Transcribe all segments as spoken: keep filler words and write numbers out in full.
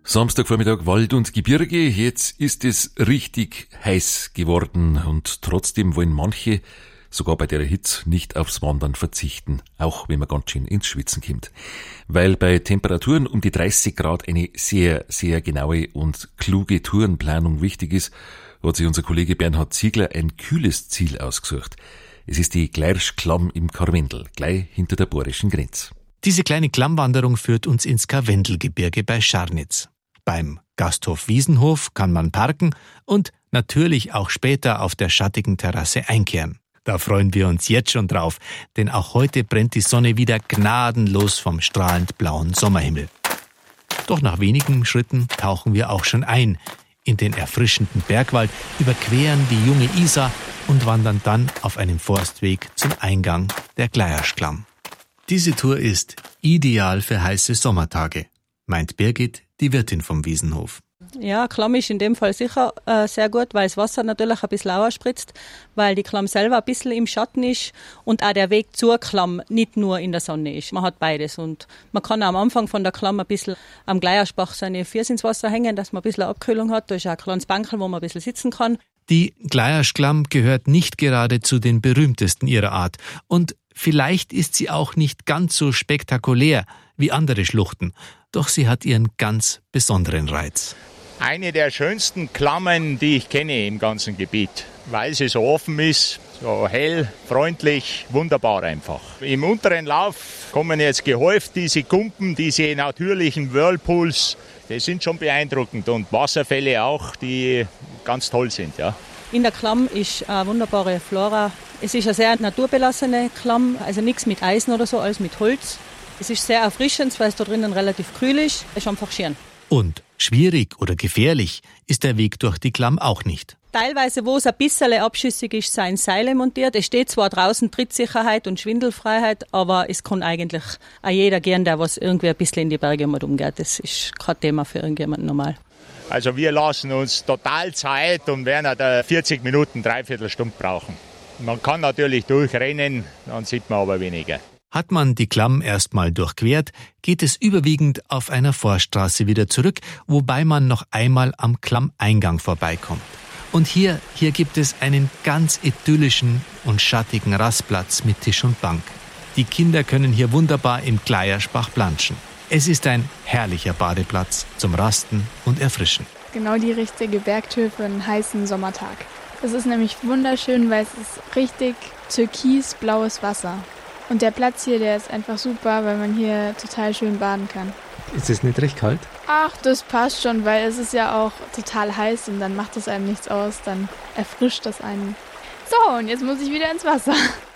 Samstagvormittag Wald und Gebirge, jetzt ist es richtig heiß geworden und trotzdem wollen manche, sogar bei der Hitze, nicht aufs Wandern verzichten, auch wenn man ganz schön ins Schwitzen kommt. Weil bei Temperaturen um die dreißig Grad eine sehr, sehr genaue und kluge Tourenplanung wichtig ist, hat sich unser Kollege Bernhard Ziegler ein kühles Ziel ausgesucht. Es ist die Gleirsch-Klamm im Karwendel, gleich hinter der bayerischen Grenze. Diese kleine Klammwanderung führt uns ins Karwendelgebirge bei Scharnitz. Beim Gasthof Wiesenhof kann man parken und natürlich auch später auf der schattigen Terrasse einkehren. Da freuen wir uns jetzt schon drauf, denn auch heute brennt die Sonne wieder gnadenlos vom strahlend blauen Sommerhimmel. Doch nach wenigen Schritten tauchen wir auch schon ein in den erfrischenden Bergwald, überqueren die junge Isar und wandern dann auf einem Forstweg zum Eingang der Gleirschklamm. Diese Tour ist ideal für heiße Sommertage, meint Birgit, die Wirtin vom Wiesenhof. Ja, Klamm ist in dem Fall sicher äh, sehr gut, weil das Wasser natürlich ein bisschen lauer spritzt, weil die Klamm selber ein bisschen im Schatten ist und auch der Weg zur Klamm nicht nur in der Sonne ist. Man hat beides und man kann auch am Anfang von der Klamm ein bisschen am Gleirschbach seine Füße ins Wasser hängen, dass man ein bisschen Abkühlung hat. Da ist auch ein kleines Bankerl, wo man ein bisschen sitzen kann. Die Gleirschklamm gehört nicht gerade zu den berühmtesten ihrer Art und vielleicht ist sie auch nicht ganz so spektakulär wie andere Schluchten, doch sie hat ihren ganz besonderen Reiz. Eine der schönsten Klammen, die ich kenne im ganzen Gebiet, weil sie so offen ist, so hell, freundlich, wunderbar einfach. Im unteren Lauf kommen jetzt gehäuft diese Kumpen, diese natürlichen Whirlpools, die sind schon beeindruckend und Wasserfälle auch, die ganz toll sind, ja. In der Klamm ist eine wunderbare Flora. Es ist eine sehr naturbelassene Klamm, also nichts mit Eisen oder so, alles mit Holz. Es ist sehr erfrischend, weil es da drinnen relativ kühl ist. Es ist einfach schön. Und schwierig oder gefährlich ist der Weg durch die Klamm auch nicht. Teilweise, wo es ein bisschen abschüssig ist, sind Seile montiert. Es steht zwar draußen Trittsicherheit und Schwindelfreiheit, aber es kann eigentlich auch jeder gehen, der was irgendwie ein bisschen in die Berge mal umgeht. Das ist kein Thema für irgendjemanden normal. Also wir lassen uns total Zeit und werden da vierzig Minuten, dreiviertel Stunde brauchen. Man kann natürlich durchrennen, dann sieht man aber weniger. Hat man die Klamm erstmal durchquert, geht es überwiegend auf einer Forststraße wieder zurück, wobei man noch einmal am Klammeingang vorbeikommt. Und hier, hier gibt es einen ganz idyllischen und schattigen Rastplatz mit Tisch und Bank. Die Kinder können hier wunderbar im Gleirschbach planschen. Es ist ein herrlicher Badeplatz zum Rasten und Erfrischen. Genau die richtige Bergtour für einen heißen Sommertag. Es ist nämlich wunderschön, weil es ist richtig türkisblaues Wasser. Und der Platz hier, der ist einfach super, weil man hier total schön baden kann. Ist es nicht recht kalt? Ach, das passt schon, weil es ist ja auch total heiß und dann macht es einem nichts aus, dann erfrischt das einen. So, und jetzt muss ich wieder ins Wasser.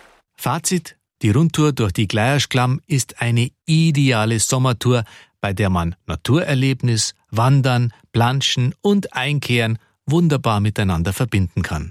Fazit: Die Rundtour durch die Gleirschklamm ist eine ideale Sommertour, bei der man Naturerlebnis, Wandern, Planschen und Einkehren wunderbar miteinander verbinden kann.